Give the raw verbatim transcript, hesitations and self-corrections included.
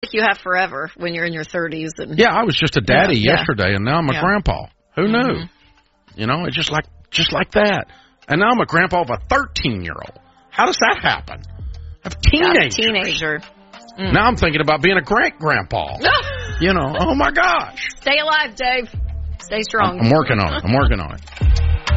you have forever when you're in your thirties. And yeah, I was just a daddy yeah, yesterday, yeah. and now I'm a yeah. grandpa. Who knew? Mm-hmm. You know, it's just like just like that. And now I'm a grandpa of a thirteen-year-old. How does that happen? I have teenagers. Yeah, teenager. Mm. Now I'm thinking about being a great-grandpa. You know, oh, my gosh. Stay alive, Dave. Stay strong. I'm, I'm working on it. I'm working on it.